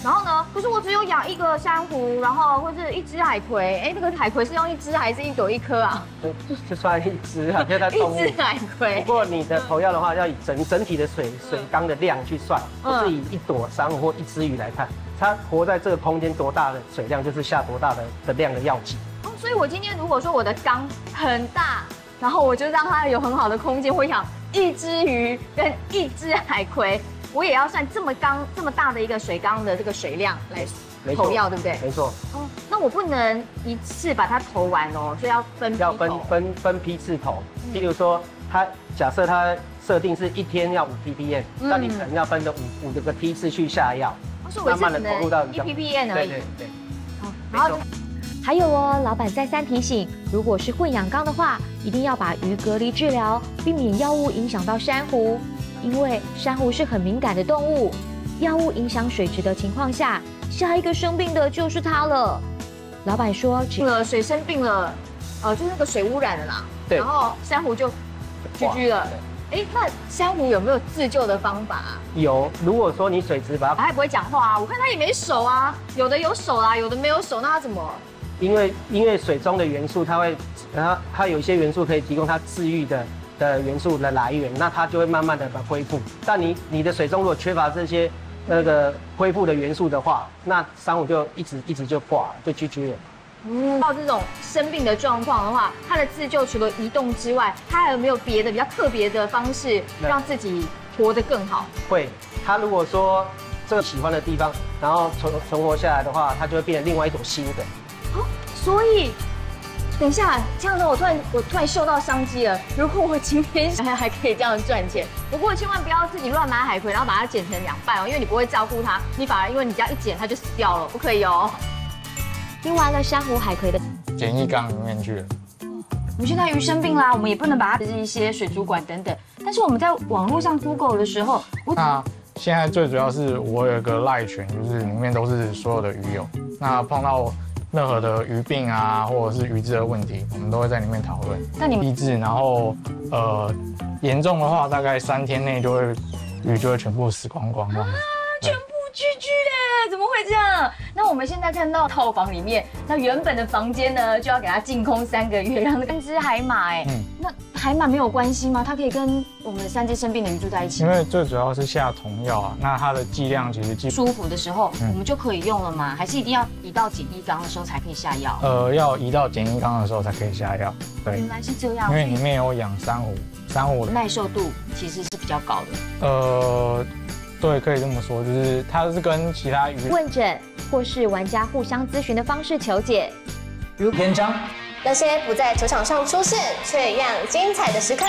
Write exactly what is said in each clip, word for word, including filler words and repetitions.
然后呢，可是我只有养一个珊瑚，然后或是一只海葵。哎，那个海葵是用一只还是一朵一颗啊？ 对，就算一只啊，因为它动物。 一只海葵。 不过你的投药的话，要以整整体的水水缸的量去算，不是以一朵珊瑚或一只鱼来看。它活在这个空间多大的水量，就是下多大的的量的药剂。 哦，所以我今天如果说我的缸很大，然后我就让它有很好的空间，我养一只鱼跟一只海葵，我也要算这么缸这么大的一个水缸的这个水量来投药，对不对？ 没错。 哦，那我不能一次把它投完哦，所以要分批投。 要分分分批次投。譬如说，它假设它设定是一天要五 ppm， 那你可能要分的五五个批次去下药。慢慢的投入到一 ppm 而已。 对对对。 好，然后还有哦，老板再三提醒，如果是混养缸的话，一定要把鱼隔离治疗，避免药物影响到珊瑚，因为珊瑚是很敏感的动物，药物影响水质的情况下，下一个生病的就是它了。老板说， 这个水生病了，呃，就是那个水污染了啦， 对， 然后珊瑚就 G G 了。哎，那珊瑚有没有自救的方法啊？ 有，如果说你水质把它， 它也不会讲话啊，我看它也没手啊，有的有手啦，有的没有手，那它怎么？ 因为因为水中的元素，它会，它它有一些元素可以提供它治愈的的元素的来源，那它就会慢慢的把恢复。但你你的水中如果缺乏这些那个恢复的元素的话，那珊瑚就一直一直就挂了，就 G G 了。 嗯，到这种生病的状况的话，它的自救除了移动之外，它还有没有别的比较特别的方式，让自己活得更好？ 会，它如果说这个喜欢的地方，然后存存活下来的话，它就会变成另外一朵新的。 哦，所以，等一下，这样子我突然我突然嗅到商机了。如果我今天还还可以这样赚钱，不过千万不要自己乱买海葵，然后把它剪成两半哦，因为你不会照顾它，你反而因为你只要一剪它就死掉了，不可以哦。 听完了珊瑚、海葵的简易缸里面去了。 我们现在鱼生病啦，我们也不能把它是一些水族馆等等。但是我们在网络上 Google 的时候，我那现在最主要是我有一个赖群，就是里面都是所有的鱼友。那碰到任何的鱼病啊，或者是鱼质的问题，我们都会在里面讨论。 那你们医治，然后呃严重的话，大概三天内就会鱼就会全部死光光这样子。 全部 G G 嘞，怎么会这样？那我们现在看到套房里面，那原本的房间呢，就要给它净空三个月，让三只海马，哎，嗯，那海马没有关系吗？它可以跟我们三只生病的鱼住在一起？ 因为最主要是下童药啊，那它的剂量其实剂舒服的时候，嗯、我们就可以用了吗？还是一定要移到检疫缸的时候才可以下药？ 呃，要移到检疫缸的时候才可以下药。对， 原来是这样。 因为里面有养珊瑚，珊瑚耐受度其实是比较高的。 呃。对，可以这么说，就是它是跟其他鱼问诊或是玩家互相咨询的方式求解。 如篇章， 那些不在球场上出现却一样精彩的时刻，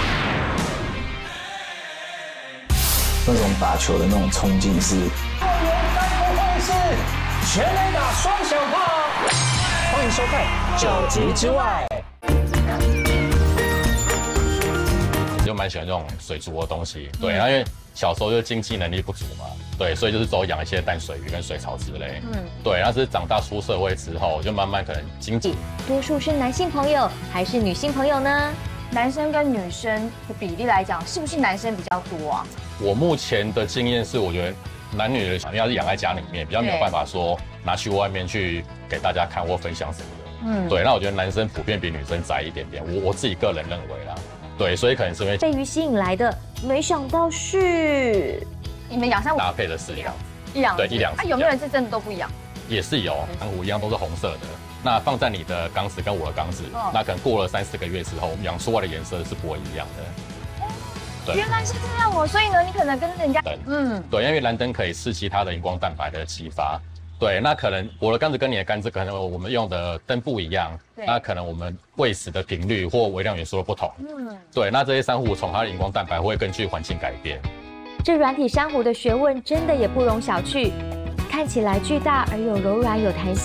那种打球的那种冲劲是。 后援三不会是全垒打双响炮，欢迎收看《九级之外》。 就蛮喜欢这种水族的东西，对，然后因为小时候就经济能力不足嘛，对，所以就是走养一些淡水鱼跟水草之类，嗯，对，然后是长大出社会之后，就慢慢可能经济。 多数是男性朋友还是女性朋友呢？ 男生跟女生的比例来讲，是不是男生比较多啊？ 我目前的经验是，我觉得男女的小因为是养在家里面，比较没有办法说拿去外面去给大家看或分享什么的，嗯，对，那我觉得男生普遍比女生窄一点点，我我自己个人认为啦。对，所以可能是因为被鱼吸引来的，没想到是你们养珊瑚搭配的饲养， 一两对一两只。 啊，有没有人是真的都不养？ 也是有，珊瑚一样都是红色的。那放在你的缸子跟我的缸子，哦、那可能过了三四个月之后，养出来的颜色是不会一样的。 对，原来是这样哦，所以呢，你可能跟人家嗯，对，因为蓝灯可以刺激它的荧光蛋白的激发。对，那可能我的缸子跟你的缸子，可能我们用的灯不一样，那可能我们喂食的频率或微量元素的不同。嗯，对，那这些珊瑚虫它的荧光蛋白会根据环境改变。 这软体珊瑚的学问真的也不容小觑，看起来巨大而又柔软有弹性。